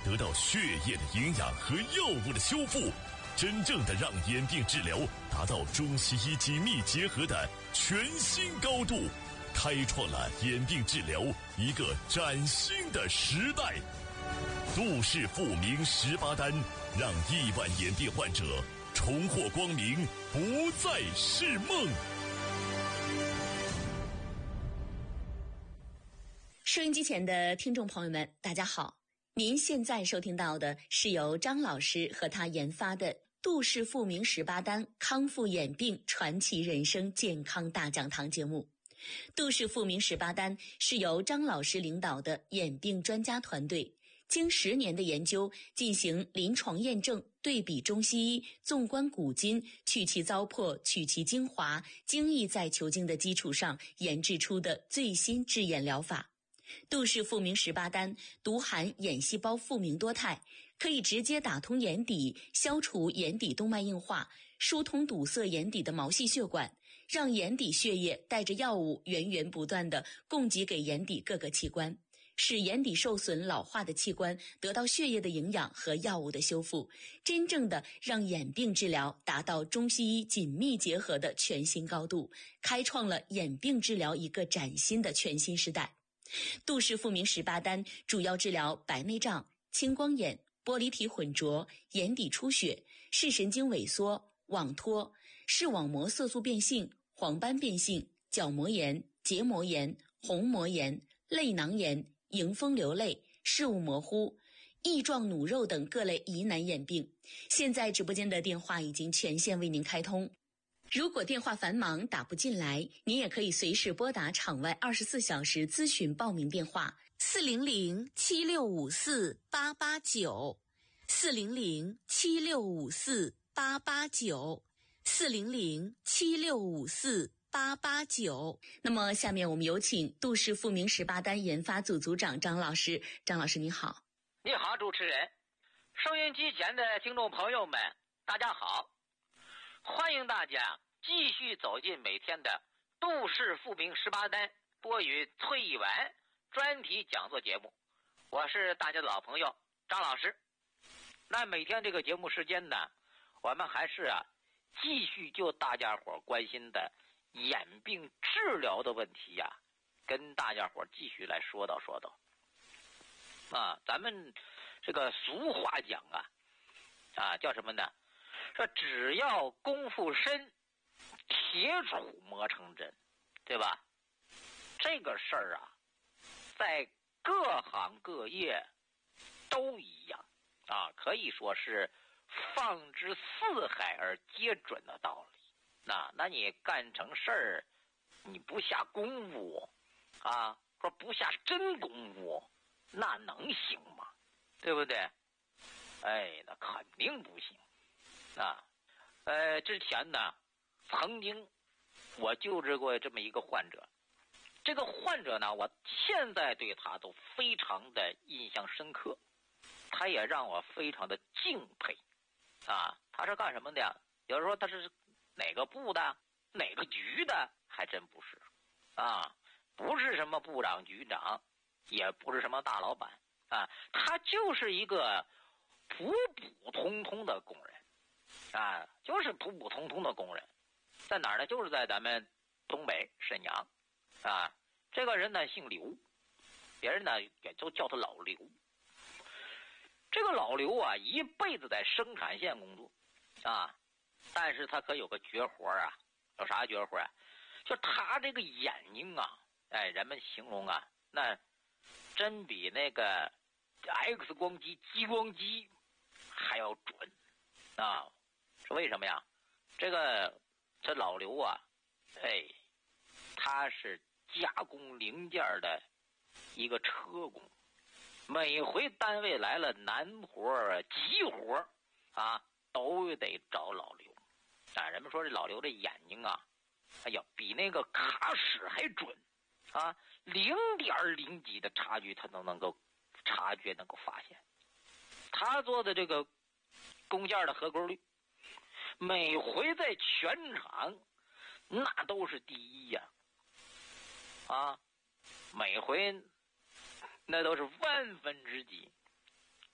得到血液的营养和药物的修复，真正的让眼病治疗达到中西医紧密结合的全新高度，开创了眼病治疗一个崭新的时代。杜氏复明18丹，让亿万眼病患者重获光明，不再是梦。 收音机前的听众朋友们，大家好，您现在收听到的是由张老师和他研发的杜氏复明18丹康复眼病传奇人生健康大讲堂节目。杜氏复明18丹是由张老师领导的眼病专家团队经10年的研究，进行临床验证，对比中西医，纵观古今，去其糟粕，取其精华，精益在求精的基础上研制出的最新治眼疗法。杜氏复明18丹独含眼细胞复明多肽，可以直接打通眼底，消除眼底动脉硬化，疏通堵塞眼底的毛细血管，让眼底血液带着药物源源不断地供给给眼底各个器官，使眼底受损老化的器官得到血液的营养和药物的修复，真正的让眼病治疗达到中西医紧密结合的全新高度，开创了眼病治疗一个崭新的全新时代。杜氏复明18丹主要治疗白内障、青光眼、玻璃体混浊、眼底出血、视神经萎缩、网脱、视网膜色素变性、黄斑变性、角膜炎、结膜炎、虹膜炎、泪囊炎、迎风流泪、视物模糊、翼状弩肉等各类疑难眼病。现在直播间的电话已经全线为您开通，如果电话繁忙打不进来，您也可以随时拨打场外24小时咨询报名电话400-7654-889 400-7654-889 400-7654-889。那么下面我们有请杜氏复明18丹研发组组长张老师。张老师你好。 你好，主持人。收音机前的听众朋友们，大家好，欢迎大家继续走进每天的杜氏复明18丹播语崔一完专题讲座节目，我是大家的老朋友张老师。那每天这个节目时间呢，我们还是继续就大家伙关心的眼病治疗的问题跟大家伙继续来说道咱们这个俗话讲叫什么呢？说只要功夫深，铁杵磨成针，对吧？这个事儿在各行各业都一样可以说是放之四海而皆准的道理。那你干成事儿，你不下功夫说不下真功夫，那能行吗？对不对？那肯定不行之前呢，曾经我救治过这么一个患者，这个患者呢，我现在对他都非常的印象深刻，他也让我非常的敬佩他是干什么的呀？有人说他是哪个部的哪个局的，还真不是不是什么部长局长，也不是什么大老板他就是一个普普通通的工人就是普普通通的工人。在哪儿呢？就是在咱们东北沈阳这个人呢姓刘，别人呢也都叫他老刘。这个老刘一辈子在生产线工作但是他可有个绝活有啥绝活就他这个眼睛人们形容那真比那个 X 光机激光机还要准是为什么呀？这老刘他是加工零件的一个车工，每回单位来了难活急活都得找老刘人们说这老刘这眼睛比那个卡尺还准0.0几的差距他都能够察觉，能够发现。他做的这个工件的合格率，每回在全场那都是第一每回那都是万分之几